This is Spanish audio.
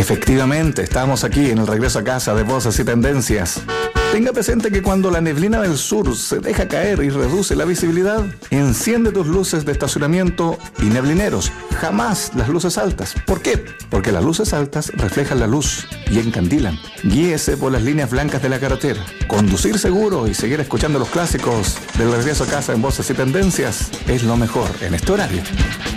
Efectivamente, estamos aquí en el regreso a casa de Voces y Tendencias. Tenga presente que cuando la neblina del sur se deja caer y reduce la visibilidad, enciende tus luces de estacionamiento y neblineros, jamás las luces altas. ¿Por qué? Porque las luces altas reflejan la luz y encandilan. Guíese por las líneas blancas de la carretera. Conducir seguro y seguir escuchando los clásicos del regreso a casa en Voces y Tendencias es lo mejor en este horario.